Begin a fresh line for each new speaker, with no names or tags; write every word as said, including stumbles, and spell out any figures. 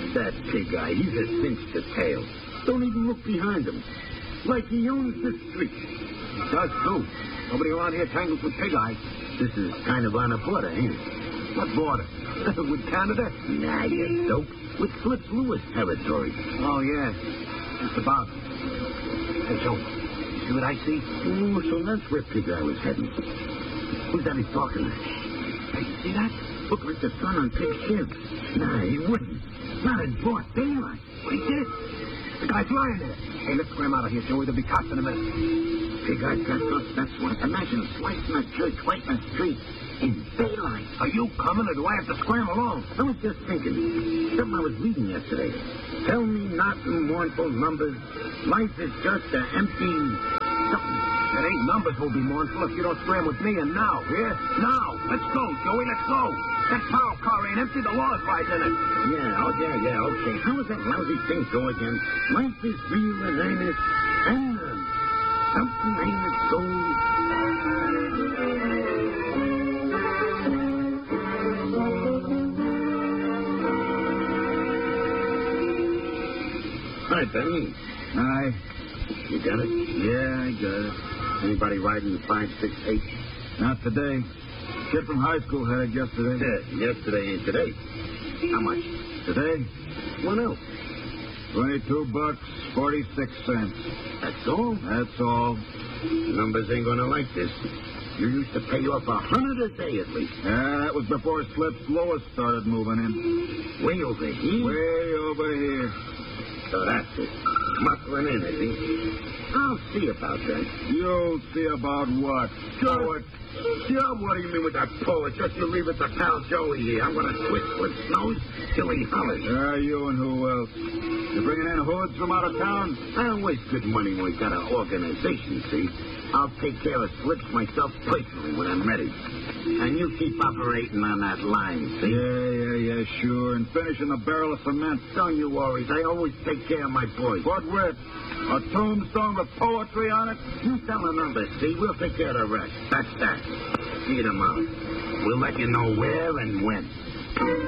That pig guy, he's a cinch to tail. Don't even look behind him. Like he owns the street.
He does, too. Nobody around here tangles with Pig Eye.
This is kind of on a border, ain't it?
What border? With Canada?
Nah, you dope. With Fritz Lewis territory.
Oh, yeah. Just about. Hey, Joe, you see what I see?
Oh, so that's where Pig Eye was heading. Who's that he's talking to?
Hey, you see that?
Look like the sun on Pig's ship. Nah, he wouldn't. Not in broad daylight.
What he did? The guy's lying there. Hey, let's scram out of here, Joey. There'll be cops in a minute.
Pig Eye got us. That's what. Imagine slicing a church right in the street in daylight.
Are you coming, or do I have to scram along?
I was just thinking. Something I was reading yesterday. Tell me not in mournful numbers. Life is just an empty something.
It ain't numbers will be mournful if you don't scram with me, and now, here? Now. Let's go, Joey, let's go. That power car ain't empty. The law's right in it.
Yeah, oh, yeah, yeah, okay. How does that lousy thing go again? Life is real and earnest, and something ain't it so... Hi, Benny.
Hi.
You got it?
Yeah, I got it.
Anybody riding the five six eight?
Not today. Kid from high school had it yesterday.
Yeah, yesterday ain't today. How much?
Today?
What else?
Twenty-two bucks, forty-six cents.
That's all?
That's all.
Numbers ain't gonna like this. You used to pay off a hundred a day at least.
Yeah, that was before Slips Lois started moving in.
Way over here?
Way over here.
So that's it. Muscling in, is he? I'll see about that.
You'll see about what?
Poet. Yeah, what do you mean with that poet? Just you leave it to pal Joey here. I'm gonna twist Flip's nose till he hollers.
Yeah, you and who else? You bringing in hoods from out of town?
I don't waste good money when we got an organization, see? I'll take care of Slips myself personally when I'm ready. And you keep operating on that line, see?
Yeah, yeah, yeah, sure. And finishing a barrel of cement.
Don't you worry. I always take care of my boys.
What with? A tombstone with poetry on it?
You tell the numbers, see? We'll take care of the rest. That's that. See you tomorrow. We'll let you know where and when.